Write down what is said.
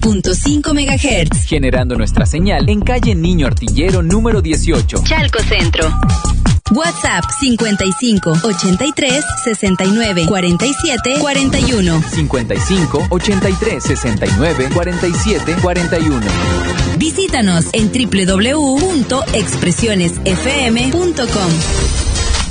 90.5 MHz. Generando nuestra señal en calle Niño Artillero número 18. Chalco Centro. WhatsApp 55 83 69 47 41. 55 83 69 47 41. Visítanos en www.expresionesfm.com.